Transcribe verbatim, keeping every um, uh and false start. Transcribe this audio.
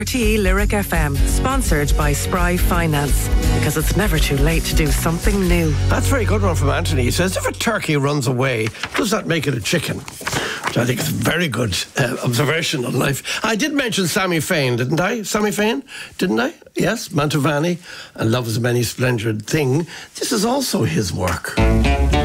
R T E Lyric F M, sponsored by Spry Finance, because it's never too late to do something new. That's a very good one from Anthony. He says, if a turkey runs away, does that make it a chicken? Which I think is a very good uh, observation on life. I did mention Sammy Fain, didn't I? Sammy Fain, didn't I? Yes, Mantovani, and Love is a Many Splendid Thing. This is also his work.